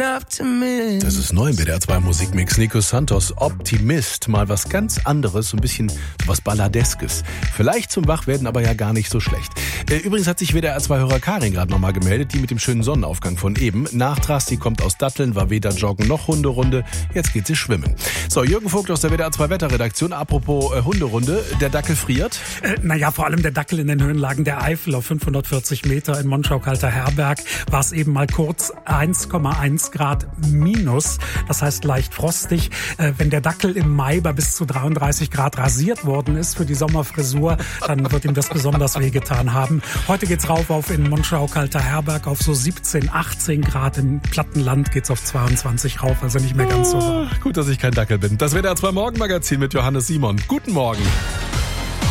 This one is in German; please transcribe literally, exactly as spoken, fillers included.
Das ist neu im B D R zwei Musikmix. Nico Santos, Optimist. Mal was ganz anderes, so ein bisschen was Balladeskes. Vielleicht zum Wachwerden, aber ja gar nicht so schlecht. Übrigens hat sich W D R zwei-Hörer Karin gerade nochmal gemeldet, die mit dem schönen Sonnenaufgang von eben. Nachtras, die kommt aus Datteln, war weder joggen noch Hunderunde. Jetzt geht sie schwimmen. So, Jürgen Vogt aus der W D R zwei Wetterredaktion. Apropos äh, Hunderunde, der Dackel friert? Äh, naja, vor allem der Dackel in den Höhenlagen der Eifel auf fünfhundertvierzig Meter in Monschau-Kalter-Herberg war es eben mal kurz eins Komma eins Grad minus. Das heißt leicht frostig. Äh, wenn der Dackel im Mai bei bis zu dreiunddreißig Grad rasiert worden ist für die Sommerfrisur, dann wird ihm das besonders wehgetan haben. Heute geht's rauf auf in Monschau-Kalter-Herberg auf so siebzehn, achtzehn Grad. Im Plattenland geht's auf zweiundzwanzig rauf, also nicht mehr ganz so warm. Gut, dass ich kein Dackel bin. Das W D R zwei Morgenmagazin mit Johannes Simon. Guten Morgen.